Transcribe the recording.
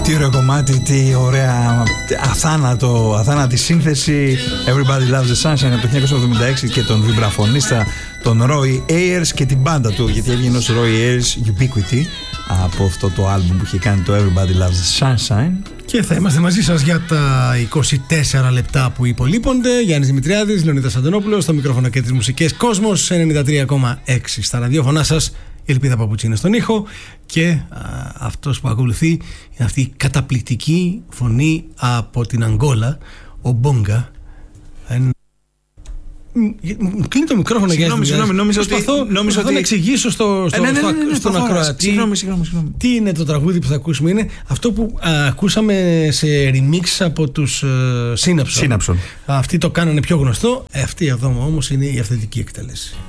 Τι ωραίο κομμάτι, τι ωραία, αθάνατη σύνθεση. Everybody Loves the Sunshine από το 1976 και τον βιμπραφωνίστα τον Roy Ayers και την μπάντα του, γιατί έβγαινε ως Roy Ayers Ubiquity από αυτό το άλμπουμ που είχε κάνει το Everybody Loves the Sunshine. Και θα είμαστε μαζί σας για τα 24 λεπτά που υπολείπονται. Γιάννης Δημητριάδης, Λεωνίδας Αντωνόπουλος, στο μικρόφωνο και τις μουσικές Κόσμος 93,6 στα ραδιόφωνά σας. Η Ελπίδα Παπουτσίνα στον ήχο και αυτός που ακολουθεί είναι αυτή η καταπληκτική φωνή από την Αγγόλα, ο Μπόγκα. Κλείνει το μικρόφωνο. Συγγνώμη, νόμιζα ότι να εξηγήσω στον ακροατή συγγνώμη. τι είναι το τραγούδι που θα ακούσουμε. Είναι αυτό που ακούσαμε σε remix από τους Σύναψον. Αυτοί το κάνανε πιο γνωστό. Αυτή εδώ όμως είναι η αυθεντική εκτέλεση.